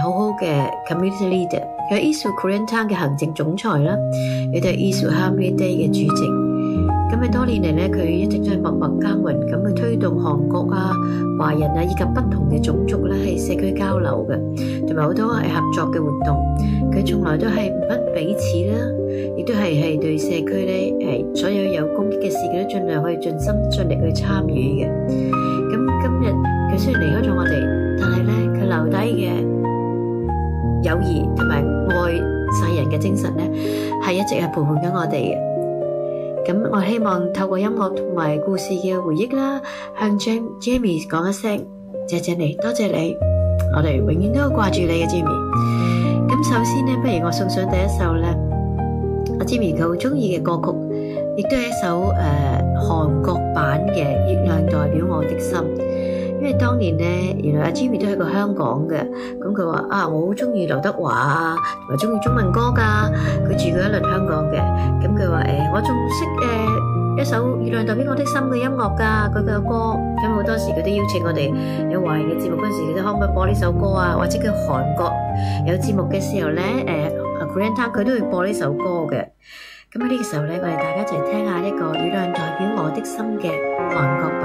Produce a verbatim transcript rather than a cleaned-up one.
好好嘅 community leader，佢係 Eastwood Korean Town 嘅行政總裁啦，亦都係 Eastwood Harmony Day 嘅主席。咁喺多年嚟咧，佢一直都係默默耕耘咁去推動韓國啊、華人啊以及不同嘅種族咧係社區交流嘅，同埋好多係合作嘅活動。佢從來都係唔分彼此啦，亦都係係對社區咧係所有有公益嘅事，佢都盡量可以盡心盡力去參與嘅。咁今日佢雖然離開咗我哋，但係咧佢留低嘅友誼同埋愛世人嘅精神咧，係一直係陪伴緊我哋嘅。咁我希望透過音樂同埋故事嘅回憶啦，向 Jamie 講一聲謝謝你，多謝你，我哋永遠都好掛住你嘅 Jamie。咁首先咧，不如我送上第一首咧，阿 Jamie 佢好中意嘅歌曲，亦都係一首誒韓國版嘅《月亮代表我的心》。因為當年咧，原來阿 Jimmy 都係個香港嘅，咁佢話啊，我好中意劉德華啊，同埋中意中文歌噶，佢住過一輪香港嘅，咁佢話誒，我仲識誒一首《月亮代表我的心》嘅音樂噶，佢嘅歌，咁好多時佢都邀請我哋有華人嘅節目嗰陣時，佢都可唔可以播呢首歌啊？或者佢韓國有節目嘅時候咧，誒 Korean Time 佢都會播呢首歌嘅。咁喺呢個時候咧，我哋大家一齊聽下呢個《月亮代表我的心》嘅韓國版。